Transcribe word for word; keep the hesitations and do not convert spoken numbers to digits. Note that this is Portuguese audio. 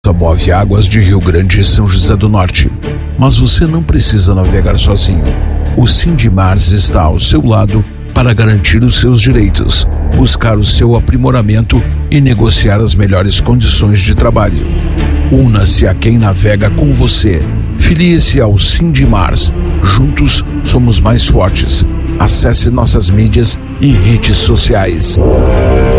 Move Águas de Rio Grande e São José do Norte. Mas você não precisa navegar sozinho. O Sindimars está ao seu lado para garantir os seus direitos, buscar o seu aprimoramento e negociar as melhores condições de trabalho. Una-se a quem navega com você. Filie-se ao Sindimars. Juntos somos mais fortes. Acesse nossas mídias e redes sociais.